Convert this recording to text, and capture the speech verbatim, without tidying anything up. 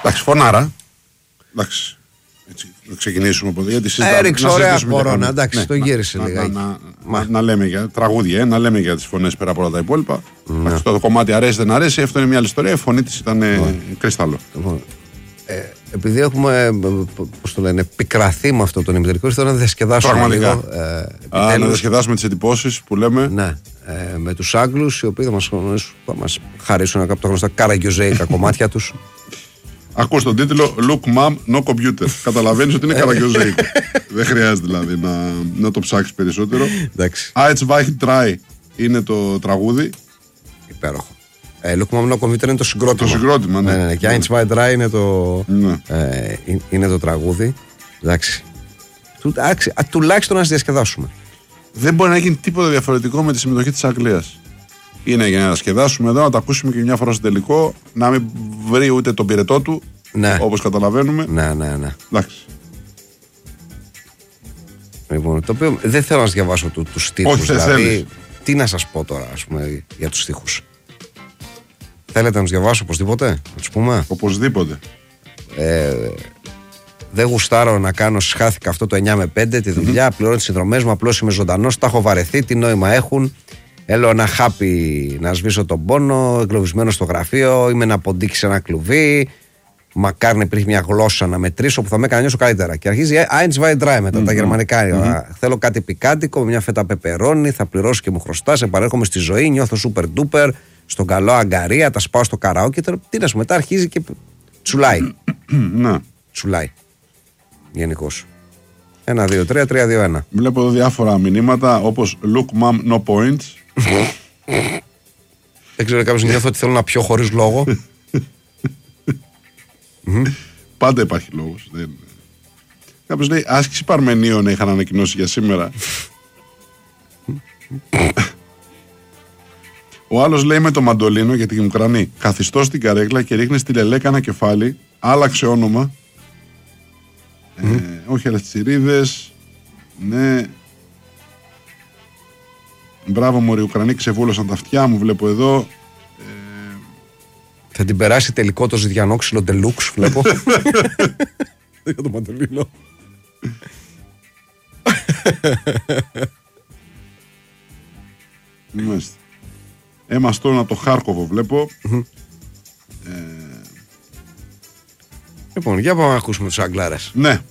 Εντάξει, φωνάρα. Εντάξει. Έτσι, να ξεκινήσουμε από εδώ. Έριξε ωραία κορώνα. Εντάξει, ναι, το γύρισε να, λιγάκι. Να, να, να, να λέμε για τραγούδια, ε, να λέμε για τις φωνές πέρα από όλα τα υπόλοιπα. Ναι. Το κομμάτι αρέσει δεν αρέσει, αυτό είναι μια άλλη ιστορία. Η φωνή της ήταν ναι. κρυστάλλο. Ε, επειδή έχουμε, πώς το λένε, πικραθεί με αυτό τον ημιτελικό, θέλω να διασκεδάσουμε πραγματικά. λίγο. Ε, Α, να διασκεδάσουμε τις εντυπώσεις που λέμε. Ναι, ε, με τους Άγγλους, οι οποίοι θα μας, θα μας χαρίσουν από τα γνωστά καραγκιόζεϊκα κομμάτια τους. Ακούς τον τίτλο Look Mom, no computer. Καταλαβαίνεις ότι είναι καραγκιόζεϊκο. Δεν χρειάζεται δηλαδή να, να το ψάξεις περισσότερο. Eins, zwei, drei είναι το τραγούδι. Υπέροχο. Ε, Look Mom, no computer είναι το συγκρότημα. Το συγκρότημα, ναι. ναι, ναι. Και Eins, zwei, drei είναι το, ναι. ε, είναι το τραγούδι. Εντάξει. Του, άξι, α, τουλάχιστον να διασκεδάσουμε. Δεν μπορεί να γίνει τίποτα διαφορετικό με τη συμμετοχή της Αγγλίας. Είναι για να διασκεδάσουμε εδώ, να τα ακούσουμε και μια φορά στο τελικό, να μην βρει ούτε τον πυρετό του, ναι. όπως καταλαβαίνουμε. Ναι, ναι, ναι. Εντάξει. Λοιπόν, το οποίο δεν θέλω να σας διαβάσω του, τους στίχους. Όχι, δηλαδή, θέλεις. Τι να σας πω τώρα, ας πούμε, για τους στίχους. Θέλετε να τους διαβάσω οπωσδήποτε, να τους πούμε. Οπωσδήποτε. Ε, δεν γουστάρω να κάνω, σχάθηκα αυτό το εννιά με πέντε, τη δουλειά, mm-hmm. πληρώνω τις συνδρομές μου, απλώς είμαι ζωντανός, τα έχω βαρεθεί, τι νόημα έχουν. Έλω ένα χάπι να σβήσω τον πόνο, εγκλωβισμένο στο γραφείο, είμαι να ποντίξει σε ένα κλουβί. Μακάρι να υπήρχε μια γλώσσα να μετρήσω που θα με έκανε να νιώσω καλύτερα. Και αρχίζει Eins, zwei, drei μετά mm-hmm. τα γερμανικά. Mm-hmm. Θέλω κάτι πικάντικο με μια φέτα πεπερώνι, θα πληρώσει και μου χρωστά. Επανέρχομαι στη ζωή, νιώθω super duper. Στον καλό αγκαρία, τα σπάω στο καραόκι. Τι να σου μετά αρχίζει και τσουλάει. Ναι. Τσουλάει. Γενικώς. ένα, δύο, τρία, τρία, δύο, ένα. Βλέπω εδώ διάφορα μηνύματα όπως Look mom, no points. Δεν ξέρω, κάποιος νιώθω ότι θέλω να πιω χωρίς λόγο. Πάντα υπάρχει λόγος. Δεν... Κάποιος λέει άσκηση Παρμενίων είχαν ανακοινώσει για σήμερα. Ο άλλος λέει με το μαντολίνο για την Ουκρανή. Καθιστώ στην καρέκλα και ρίχνει στη λελέκα ένα κεφάλι. Άλλαξε όνομα. Mm. Ε, όχι αλλά στις Ιρίδες. Ναι. Μπράβο μου, οι Ουκρανοί ξεβούλωσαν τα αυτιά μου, βλέπω εδώ. Ε... Θα την περάσει τελικό το ζυδιανόξυλο Deluxe, βλέπω. Για το μαντολίνο. Μάλιστα. Έμα Στόουν από το Χάρκοβο, βλέπω. Mm-hmm. Ε... Λοιπόν, για πάμε να ακούσουμε τους Αγγλάρες. Ναι.